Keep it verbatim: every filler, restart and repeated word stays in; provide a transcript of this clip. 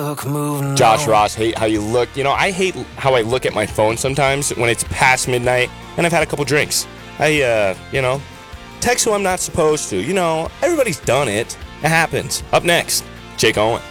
Look, move Josh now. Ross, hate how you look. You know, I hate how I look at my phone sometimes when it's past midnight and I've had a couple drinks. I, uh, you know, text who I'm not supposed to. You know, everybody's done it. It happens. Up next, Jake Owen.